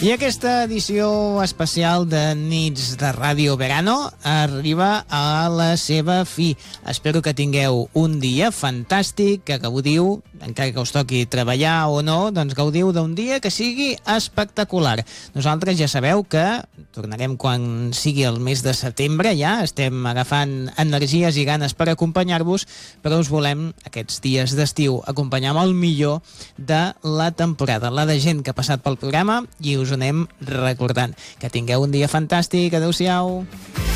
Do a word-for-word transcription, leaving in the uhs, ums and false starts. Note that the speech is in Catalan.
I aquesta edició especial de Nits de Ràdio Verano arriba a la seva fi. Espero que tingueu un dia fantàstic, que gaudiu, encara que us toqui treballar o no, doncs gaudiu d'un dia que sigui espectacular. Nosaltres ja sabeu que tornarem quan sigui el mes de setembre, ja estem agafant energies i ganes per acompanyar-vos, però us volem aquests dies d'estiu acompanyar amb el millor de la temporada, la de gent que ha passat pel programa, i us ho anem recordant. Que tingueu un dia fantàstic. Adéu-siau.